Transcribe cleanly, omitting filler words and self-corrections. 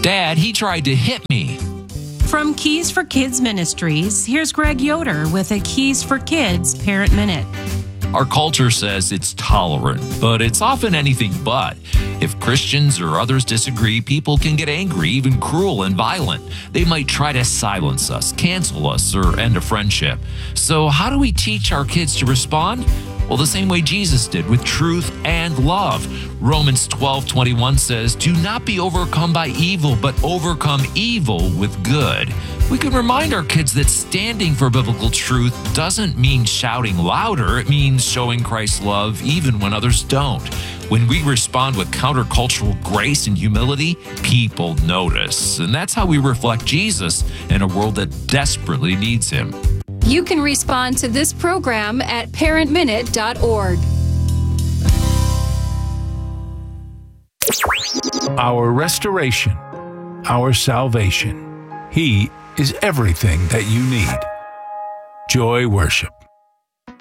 Dad, he tried to hit me. From Keys for Kids Ministries, here's Greg Yoder with a Keys for Kids Parent Minute. Our culture says it's tolerant, but it's often anything but. If Christians or others disagree, people can get angry, even cruel and violent. They might try to silence us, cancel us, or end a friendship. So how do we teach our kids to respond? Well, the same way Jesus did, with truth and love. Romans 12:21 says, "Do not be overcome by evil, but overcome evil with good." We can remind our kids that standing for biblical truth doesn't mean shouting louder. It means showing Christ's love even when others don't. When we respond with countercultural grace and humility, people notice. And that's how we reflect Jesus in a world that desperately needs him. You can respond to this program at parentminute.org. Our restoration, our salvation. He is everything that you need. Joy Worship.